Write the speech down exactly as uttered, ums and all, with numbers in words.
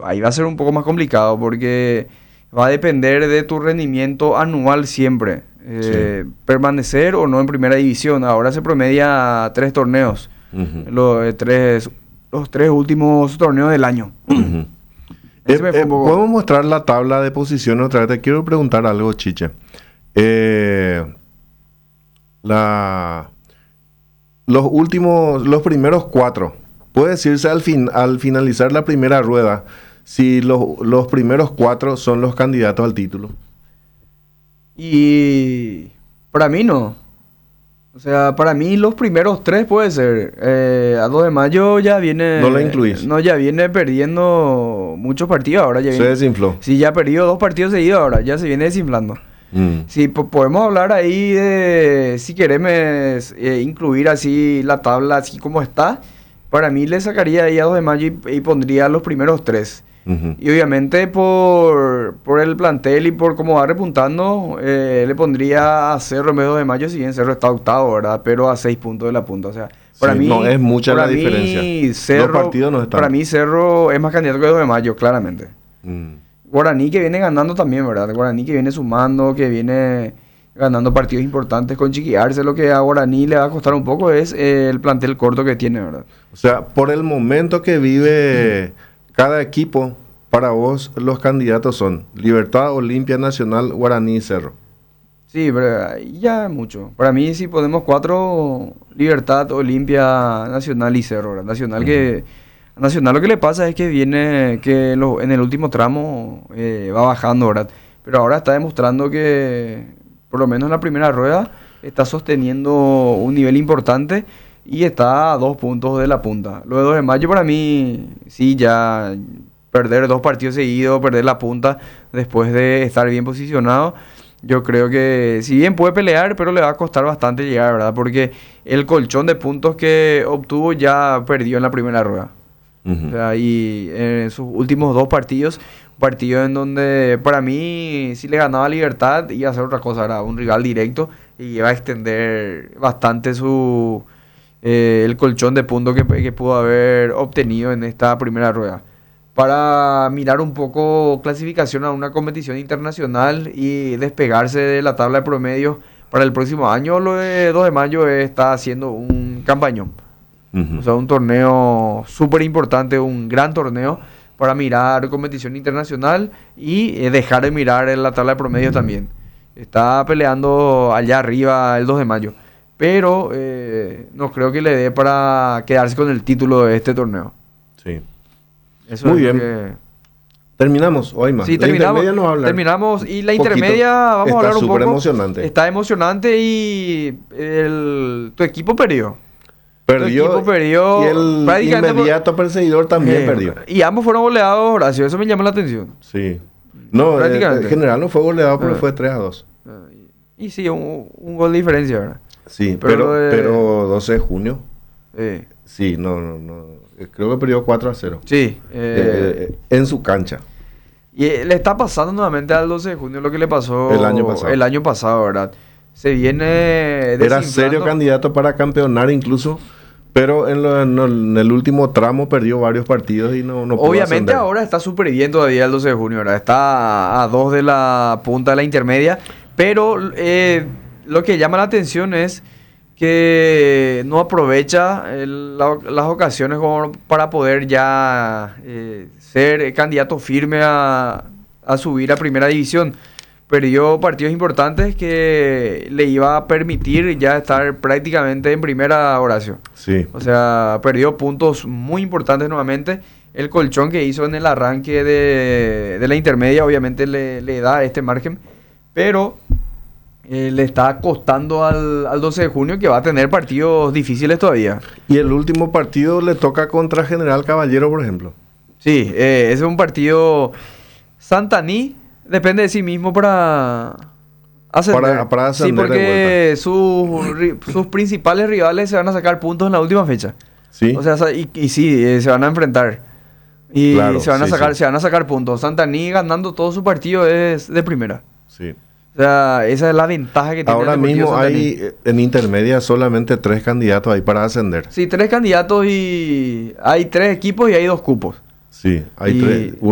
ahí va a ser un poco más complicado porque va a depender de tu rendimiento anual siempre. Eh, Sí. Permanecer o no en primera división. Ahora se promedia tres torneos. Ujú. Los, eh, tres, los tres últimos torneos del año. Ujú. Ese Eh, me fue eh, un poco- Podemos mostrar la tabla de posiciones otra vez. Te quiero preguntar algo, Chiche. Eh, la, los últimos, los primeros cuatro. Puede decirse al fin, al finalizar la primera rueda, si los, los primeros cuatro son los candidatos al título. Y para mí no. O sea, para mí los primeros tres puede ser. Eh, a dos de mayo ya viene... No la incluís. No, ya viene perdiendo muchos partidos ahora. Ya Se viene, desinfló. sí, ya ha perdido dos partidos seguidos ahora. Ya se viene desinflando. Mm. Sí, po- podemos hablar ahí de... Si queremos eh, incluir así la tabla así como está. Para mí le sacaría ahí a dos de mayo y, y pondría los primeros tres. Ujú. Y obviamente por, por el plantel y por cómo va repuntando, eh, le pondría a Cerro en vez de dos de mayo, si bien Cerro está octavo, ¿verdad? Pero a seis puntos de la punta. O sea, para Sí, mí... no es mucha para la mí, diferencia. Cerro, Dos partidos no están. Para mí Cerro es más candidato que dos de mayo, claramente. Mm. Guaraní que viene ganando también, ¿verdad? Guaraní que viene sumando, que viene ganando partidos importantes con Chiquiarse. Lo que a Guaraní le va a costar un poco es eh, el plantel corto que tiene, ¿verdad? O sea, por el momento que vive cada equipo, para vos los candidatos son Libertad, Olimpia, Nacional, Guaraní y Cerro. Sí, pero ahí ya es mucho. Para mí, si ponemos cuatro, Libertad, Olimpia, Nacional y Cerro, ¿verdad? Nacional que... Nacional lo que le pasa es que viene, que lo- en el último tramo eh, va bajando, ¿verdad? Pero ahora está demostrando que, por lo menos en la primera rueda, está sosteniendo un nivel importante y está a dos puntos de la punta. Lo de dos de mayo para mí, sí, ya perder dos partidos seguidos, perder la punta después de estar bien posicionado. Yo creo que si bien puede pelear, pero le va a costar bastante llegar, ¿verdad? Porque el colchón de puntos que obtuvo ya perdió en la primera rueda. Ujú. O sea, y en sus últimos dos partidos, un partido en donde para mí si le ganaba Libertad iba a hacer otra cosa, era un rival directo y iba a extender bastante su eh, el colchón de puntos que, que pudo haber obtenido en esta primera rueda. Para mirar un poco clasificación a una competición internacional y despegarse de la tabla de promedio para el próximo año, lo de dos de mayo está haciendo un campañón. Ujú. O sea, un torneo súper importante, un gran torneo para mirar competición internacional y eh, dejar de mirar en la tabla de promedio también. Está peleando allá arriba el dos de mayo, pero eh, no creo que le dé para quedarse con el título de este torneo. Sí. Eso Muy es lo bien. que- Terminamos, o hay más. Sí, La terminamos, intermedia no va a hablar. terminamos y la Poquito. intermedia vamos Está a hablar un súper poco. emocionante. Está emocionante y el, tu equipo perdió. Perdió, Tu equipo perdió y el prácticamente por- inmediato perseguidor también Eh, perdió. Y ambos fueron goleados, Horacio. Eso me llama la atención. Sí. No, eh, Prácticamente. en general no fue goleado, pero Ah. fue tres a dos. Ah, Y sí, un, un gol de diferencia, ¿verdad? Sí, Pero pero, lo de- pero doce de junio. Eh, Sí, no, no, no. Eh, Creo que perdió cuatro a cero. sí. eh, Eh, eh, en su cancha. y eh, le está pasando nuevamente al doce de junio lo que le pasó El año pasado. el año pasado, ¿verdad? Se viene Era desinflando. serio candidato para campeonar incluso, pero en, lo- en lo- en el último tramo perdió varios partidos y no, no pudo Obviamente ascender. ahora está súper bien todavía el doce de junio, ¿verdad? Está a dos de la punta de la intermedia, pero eh, lo que llama la atención es que no aprovecha el- la- las ocasiones como para poder ya eh, ser eh, candidato firme a, a subir a primera división. Perdió partidos importantes que le iba a permitir ya estar prácticamente en primera, Horacio. Sí. O sea, perdió puntos muy importantes nuevamente. El colchón que hizo en el arranque de, de la intermedia obviamente le, le da este margen, pero eh, le está costando al, al doce de junio que va a tener partidos difíciles todavía. Y el último partido le toca contra General Caballero, por ejemplo. Sí, eh, ese es un partido... Santaní depende de sí mismo para ascender. Para- para Sí, ascender de porque sus, ri- sus principales rivales se van a sacar puntos en la última fecha. Sí. O sea, sa- y, y sí, eh, se van a enfrentar. Y Claro, se van a sí, sacar, sí. se van a sacar puntos. Santaní ganando todo su partido es de primera. sí. O sea, esa es la ventaja que tiene Ahora el Deportivo mismo Santaní. hay eh, en intermedia solamente tres candidatos ahí para ascender. Sí, tres candidatos y hay tres equipos y hay dos cupos. Sí, hay Y- tres.